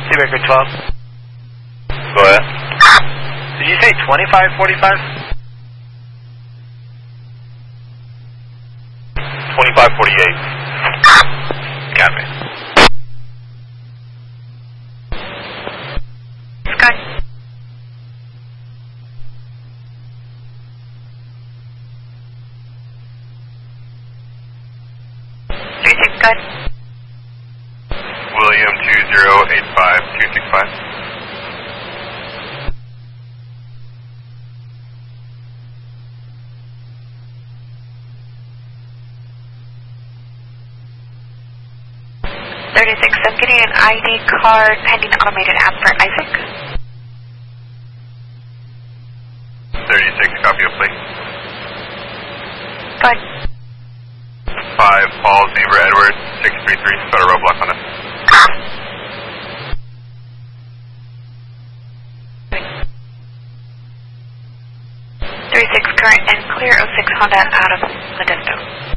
Seabreaker 12. Go ahead. Did you say 2545? 2548. Got me. Sky. Good. William 2085265. I'm getting an ID card pending automated app for Isaac. 36, copy of plate. Good. 5, Paul Zebra Edward, 633, got a roadblock on us. Current and clear 06 Honda out of Modesto.